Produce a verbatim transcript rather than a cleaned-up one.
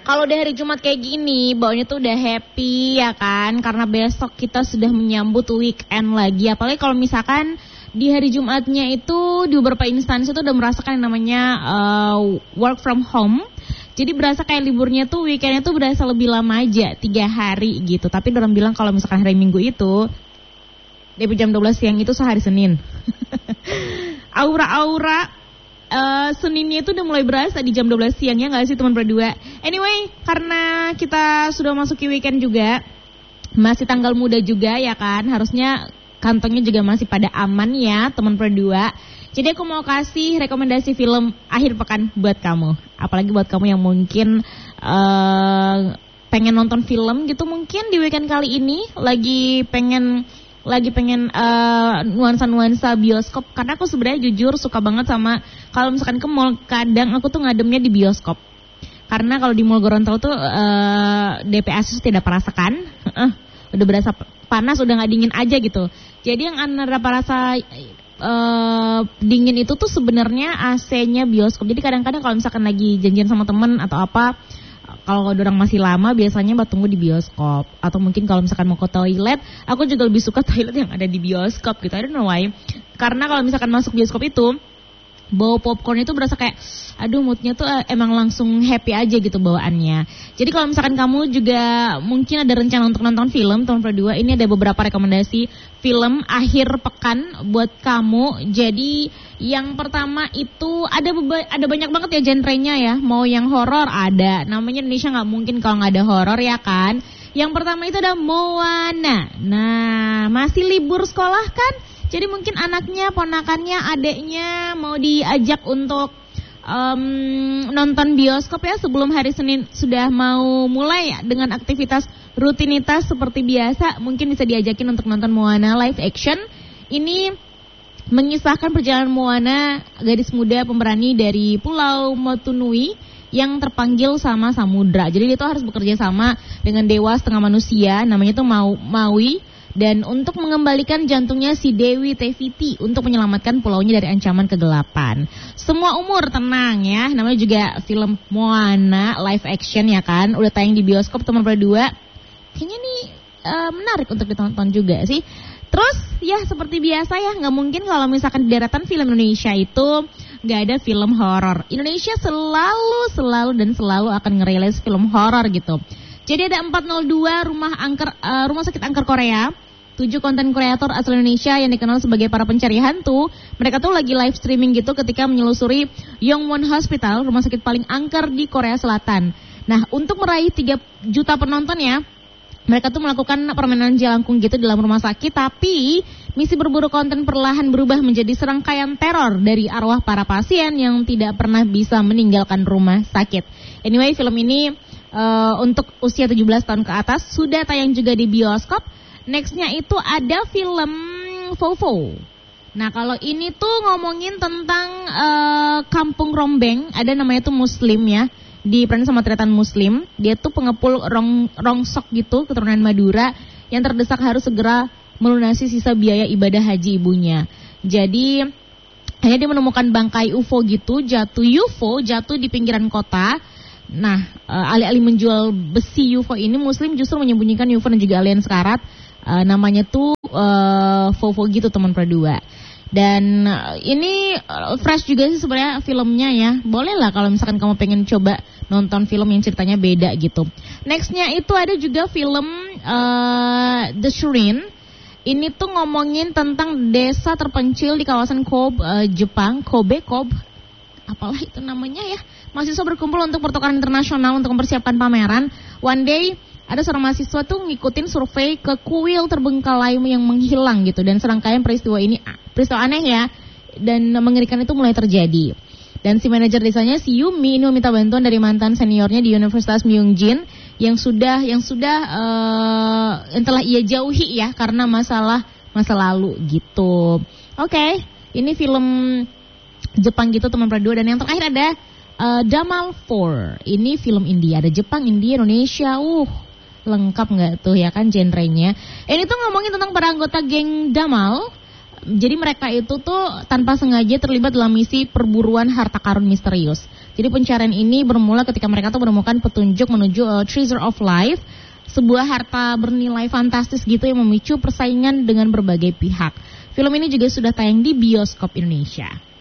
Kalau di hari Jumat kayak gini, bawanya tuh udah happy ya kan, karena besok kita sudah menyambut weekend lagi. Apalagi kalau misalkan di hari Jumatnya itu di beberapa instansi tuh udah merasakan yang namanya uh, work from home. Jadi berasa kayak liburnya tuh weekendnya tuh berasa lebih lama aja, tiga hari gitu. Tapi orang bilang kalau misalkan hari Minggu itu dari jam dua belas siang itu sehari Senin. Aura-aura Uh, Seninnya itu udah mulai berasa di jam dua belas siang, ya gak sih teman berdua? Anyway, karena kita sudah masuki weekend juga, masih tanggal muda juga ya kan, harusnya kantongnya juga masih pada aman ya teman berdua. Jadi aku mau kasih rekomendasi film akhir pekan buat kamu. Apalagi buat kamu yang mungkin uh, pengen nonton film gitu, mungkin di weekend kali ini lagi pengen lagi pengen uh, nuansa-nuansa bioskop. Karena aku sebenarnya jujur suka banget sama kalau misalkan ke mall, kadang aku tuh ngademnya di bioskop. Karena kalau di mall Gorontalo tuh uh, D P A S tidak merasakan, uh, udah berasa panas, udah nggak dingin aja gitu. Jadi yang ada rasa uh, dingin itu tuh sebenarnya A C-nya bioskop. Jadi kadang-kadang kalau misalkan lagi janjian sama temen atau apa, kalau orang masih lama biasanya mbak tunggu di bioskop. Atau mungkin kalau misalkan mau ke toilet, aku juga lebih suka toilet yang ada di bioskop gitu. I don't know why. Karena kalau misalkan masuk bioskop itu, bawa popcorn itu berasa kayak, aduh moodnya tuh emang langsung happy aja gitu bawaannya. Jadi kalau misalkan kamu juga mungkin ada rencana untuk nonton film, teman berdua, ini ada beberapa rekomendasi film akhir pekan buat kamu. Jadi yang pertama itu ada beba- ada banyak banget ya genrenya ya. Mau yang horor ada, namanya Indonesia nggak mungkin kalau nggak ada horor ya kan. Yang pertama itu ada Moana. Nah, masih libur sekolah kan? Jadi mungkin anaknya, ponakannya, adeknya mau diajak untuk um, nonton bioskop ya sebelum hari Senin sudah mau mulai ya, dengan aktivitas rutinitas seperti biasa. Mungkin bisa diajakin untuk nonton Moana live action. Ini mengisahkan perjalanan Moana, gadis muda pemberani dari Pulau Motunui yang terpanggil sama samudra. Jadi dia tuh harus bekerja sama dengan dewa setengah manusia, namanya tuh Mau, Maui. Dan untuk mengembalikan jantungnya si Dewi Teviti untuk menyelamatkan pulaunya dari ancaman kegelapan. Semua umur tenang ya, namanya juga film Moana live action ya kan. Udah tayang di bioskop teman berdua. Kayaknya nih uh, menarik untuk ditonton juga sih. Terus ya seperti biasa ya, gak mungkin kalau misalkan di deretan film Indonesia itu gak ada film horor. Indonesia selalu, selalu dan selalu akan ngerilis film horor gitu. Jadi ada empat nol dua rumah angker, uh, rumah sakit angker Korea, tujuh konten kreator asal Indonesia yang dikenal sebagai para pencari hantu. Mereka tuh lagi live streaming gitu ketika menyelusuri Yongwon Hospital, rumah sakit paling angker di Korea Selatan. Nah, untuk meraih tiga juta penonton ya, mereka tuh melakukan permainan jelangkung gitu di dalam rumah sakit. Tapi misi berburu konten perlahan berubah menjadi serangkaian teror dari arwah para pasien yang tidak pernah bisa meninggalkan rumah sakit. Anyway, film ini Uh, untuk usia tujuh belas tahun ke atas sudah tayang juga di bioskop. Nextnya itu ada film Fofo. Nah kalau ini tuh ngomongin tentang uh, kampung rombeng. Ada namanya tuh Muslim ya, diperanin sama Tretan Muslim. Dia tuh pengepul rong, rongsok gitu, keturunan Madura, yang terdesak harus segera melunasi sisa biaya ibadah haji ibunya. Jadi hanya dia menemukan bangkai U F O gitu, jatuh U F O jatuh di pinggiran kota. Nah, uh, alih-alih menjual besi U F O ini, Muslim justru menyembunyikan U F O dan juga alien sekarat. Uh, namanya tuh uh, Fofo gitu teman berdua. Dan uh, ini uh, fresh juga sih sebenarnya filmnya ya. Boleh lah kalau misalkan kamu pengen coba nonton film yang ceritanya beda gitu. Nextnya itu ada juga film uh, The Shrine. Ini tuh ngomongin tentang desa terpencil di kawasan Kobe, uh, Jepang, Kobe, Kobe. Apalah itu namanya ya. Mahasiswa berkumpul untuk pertukaran internasional untuk mempersiapkan pameran. One day ada seorang mahasiswa tuh ngikutin survei ke kuil terbengkalai yang menghilang gitu. Dan serangkaian peristiwa ini, peristiwa aneh ya, dan mengerikan itu mulai terjadi. Dan si manajer desanya, si Yumi, ini meminta bantuan dari mantan seniornya di Universitas Myungjin yang sudah yang sudah uh, yang telah ia jauhi ya karena masalah masa lalu gitu. Oke, okay, ini film Jepang gitu teman berdua. Dan yang terakhir ada uh, Damal empat. Ini film India, ada Jepang, India, Indonesia. Uh, lengkap nggak tuh ya kan genrenya. Ini tuh ngomongin tentang para anggota geng Damal. Jadi mereka itu tuh tanpa sengaja terlibat dalam misi perburuan harta karun misterius. Jadi pencarian ini bermula ketika mereka tuh menemukan petunjuk menuju uh, Treasure of Life, sebuah harta bernilai fantastis gitu yang memicu persaingan dengan berbagai pihak. Film ini juga sudah tayang di bioskop Indonesia.